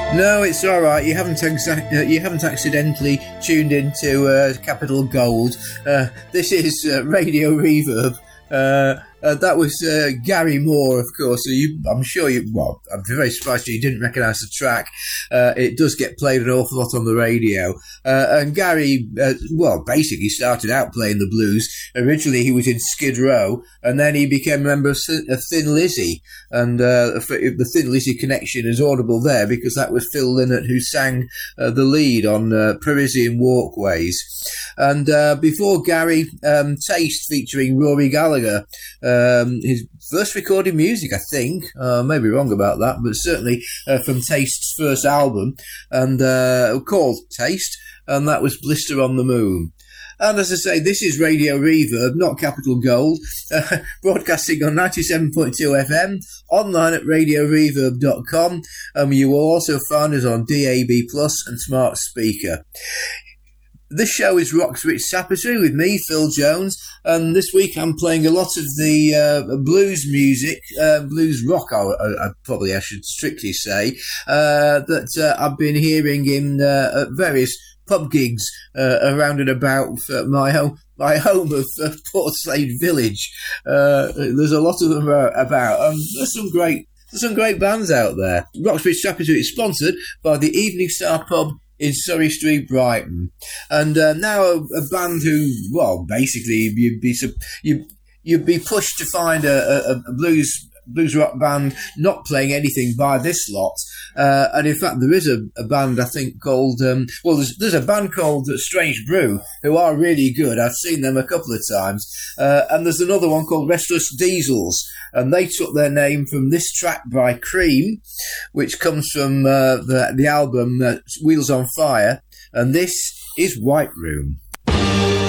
No, it's all right. You haven't accidentally tuned into Capital Gold. This is Radio Reverb. That was Gary Moore, of course. So I'm very surprised you didn't recognise the track. It does get played an awful lot on the radio. And Gary, basically started out playing the blues. Originally, he was in Skid Row, and then he became a member of Thin Lizzy. And the Thin Lizzy connection is audible there because that was Phil Lynott who sang the lead on Parisian Walkways. And before Gary, Taste featuring Rory Gallagher. His first recorded music, I think. I may be wrong about that, but certainly from Taste's first album, and called Taste, and that was Blister on the Moon. And as I say, this is Radio Reverb, not Capital Gold, broadcasting on 97.2 FM, online at radioreverb.com, and you will also find us on DAB Plus and Smart Speaker. This show is Rock Switch Tapestry with me, Phil Jones, and this week I'm playing a lot of the blues music, blues rock, I should strictly say, that I've been hearing in at various pub gigs around and about my home of Port Slade Village. There's a lot of them about. There's some great bands out there. Rock Switch Tapestry is sponsored by the Evening Star Pub in Surrey Street, Brighton. And now a band who, basically you'd be pushed to find a blues rock band not playing anything by this lot. And in fact, there is a band, I think, called... there's a band called Strange Brew, who are really good. I've seen them a couple of times. And there's another one called Restless Diesels, and they took their name from this track by Cream, which comes from the album Wheels on Fire, and this is White Room.